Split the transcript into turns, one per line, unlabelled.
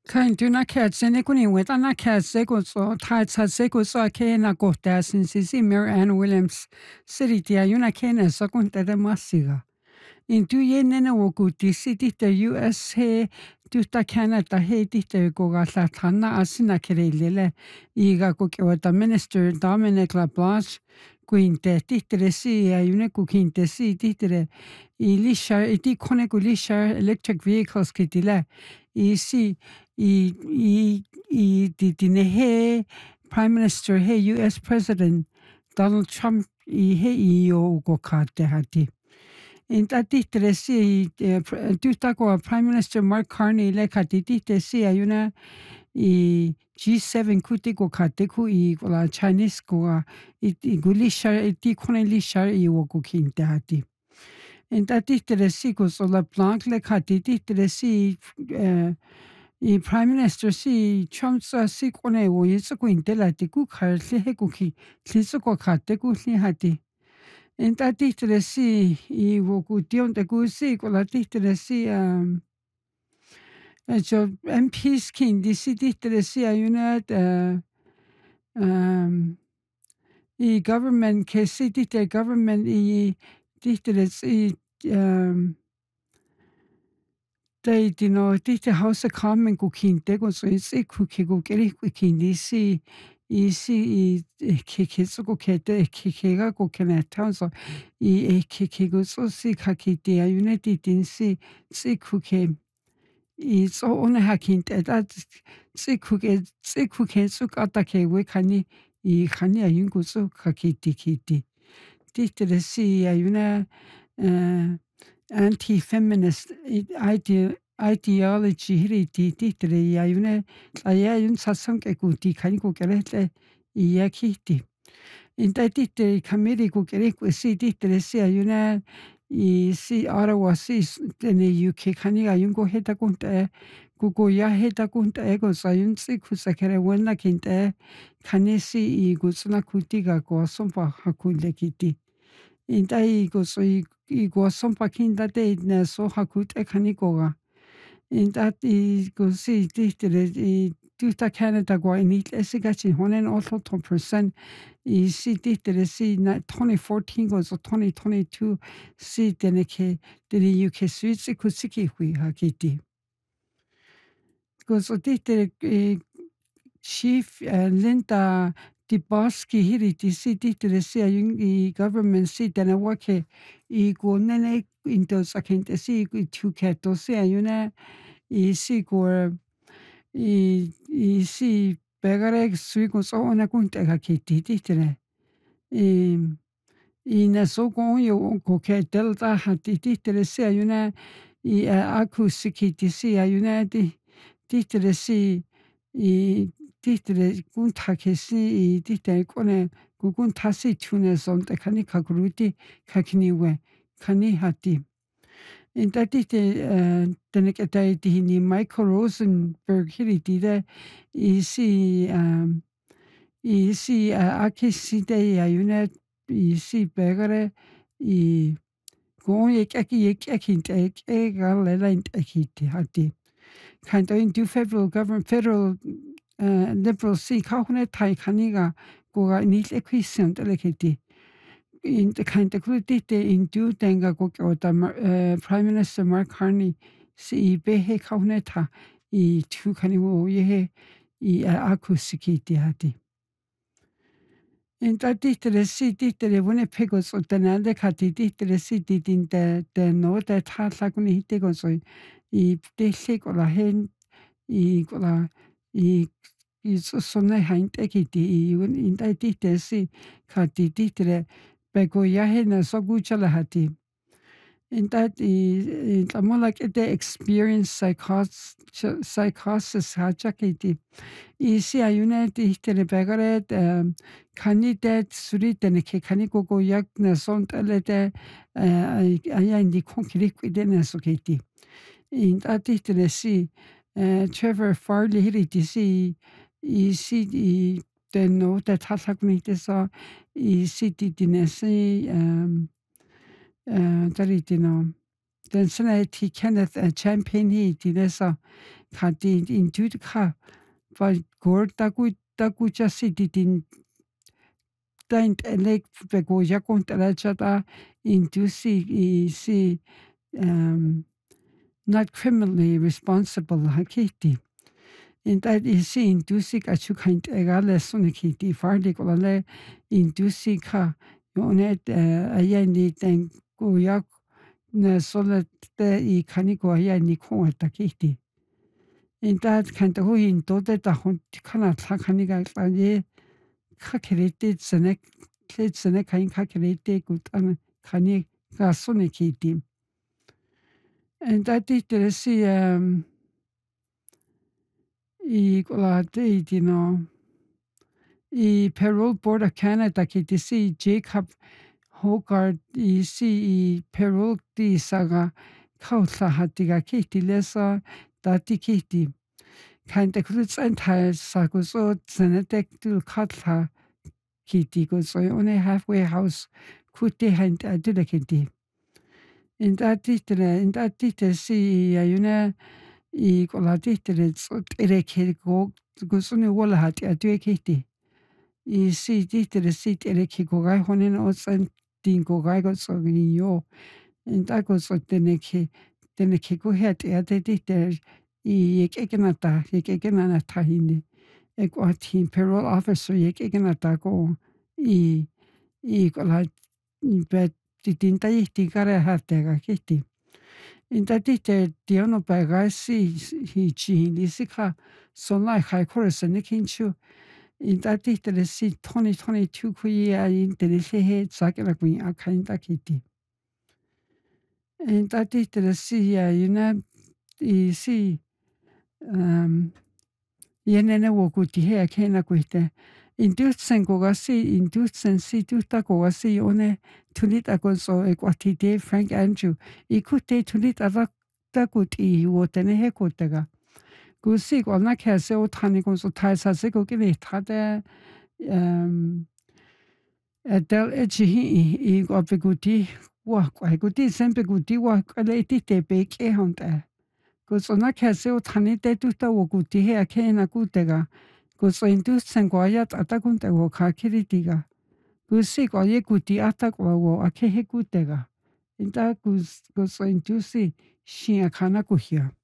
Kain tuna katsene kuni wetana katseko so tatseko so kena kohta since Mary Ann Williams City tia yuna kena sakunta de masiga. In tu ye nene wokuti city the US he tuta Canada he tite ko ga tana asina kerelele iga ko ke Minister Dominic LaBlanche Quinte titre si ayune kukinte si titre ilisha iti kone kulisha electric vehicles kitile isi titine he Prime Minister he US President Donald Trump he o go kate hati. In titre si tuta ko Prime Minister Mark Carney le kati tite si ayuna G7 kuti ko kate ku la Chinese ko gulisha iti kone lisha wo ko kinte hati. In titre si ko so la blanc le kati titre si Prime Minister si Trump sa si kone wo yitsu ko intela ti ku kharli he ku ki tlisu ko kate ku li hati. In titre si wo ku tion te ku si ko la titre si jo MPs kin di si titre si ayuna government ke si titre government titre si dei titre House of Commons ku kinte ko so si ku ki ku keri ku kindi si kikitsu ko kete kikiga ko keneta so kikigo so si kakiti ayuna titin si ku ke so ona hakinte that si ku ke so kata ke we kani ayun ko so kakiti kiti titre si ayuna anti-feminist ideology hiriti titre ayuna ayun sasang ke kuti kani ko kerete kiti. In titre committee ko kere ko si titre si ayuna si Ottawa si tene UK kani ayun ko heta kunta kuko ya heta kunta ego sayun si kusakere wena kinte kani si gusuna kuti ga ko sompa hakule kiti. In tai go so go sompa kinda de na so hakute kani ko ga. In that go si titre tuta Canada go in esigachi honen also 10% si titre si 2014 go so 2022 si teneke de UK Swiss kusiki hui hakiti. Go so titre Chief Linda Dubosky hiriti si titre si ayun government si tena wake go nene into sakinte si tuketo si ayuna si go si pegare sui ko so ona kunta ka kiti titre na so ko yo ko ke delta hati titre si ayuna aku sikiti si ayuna titre si titre kunta ke si titre kone kunta si tune son te kani kakuruti kakini we kani hati. In titre teneketa ni Michael Rosenberg hiriti de aki si de ayuna si begare go yeki te galela inte hati. Kind of do federal government federal liberal si kahune tai kaniga go ni equation telekiti. In the kind of dite in do denga go Prime Minister Mark Carney si behe kahuneta tu kaniwo yehe akusikiti hati. In that titre si titre Winnipeg so tenande kati titre si titin de no de tatlakuni hitego so teslik or la hen ko la sone haint ekiti in that titre si kati titre bego yahena so guchala hati. In that more like the experience psychosis hachakiti. Si ayuna titre begare candidate suri teneke kaniko go yak na son telete aya indi konkret idene sokiti. In that titre si Trevor Farley hiriti si the no that hasakunite so si titine si taritino den sådan ti Kenneth Champion hi di så ka di in du ka var gor da jasi di din daint elek be go ja kontra chata indusi si not criminally responsible hakiti. In that is si indusi ka chukaint egale sunikiti fardi kolale indusi ka yonet ayani ten go yak na solet I kaniko ayani ko takiti. In that kan to in tote ta hon kana kaniga ye kakerete tsene kain kakerete gutan kani ga sunikiti. And that is the si I kolate I Parole Board of Canada ki si Jacob Hogarth I si Parole di saga kautla hatiga kiti lesa dati kiti. Kan te krutz ein Teil sago so zenetek du katla kiti go so one halfway house kuti hand adila kiti. In that si ayuna I kolate tere ke go suni wala hati atu kiti. I si si tere ke go gai honen o san din go gai go so ni yo. In that go so tene ke go het te I ekena ta hini. Ek o team parole officer ekena ta go I kola bet din ta ti kare hate ga kiti. In that diono pa ga si hi chi ni sika so lai kai chorus ni kinchu. In that si 2022 kui in the he sakela kui akainta kiti. In that si yuna I si yenene wo kuti he akena kuite. Indutsen go ga si indutsen si tuta go ga si one tunita go so ekwati de Frank Andrew. I kute tunita ta kuti wo tene he kutega. Go si go na kase o tani go so taisa se go kini tada Adel echi I go be kuti wa kwa kuti sempe kuti wa kale ti te be ke honta. Go so na kase o tani te tuta wo kuti he akena kutega. Go so indutsen go ya ata kunta wo ka kiritiga. Go si go ye kuti ata go wo ake he kutega. Inta go so indusi shi akana kuhia.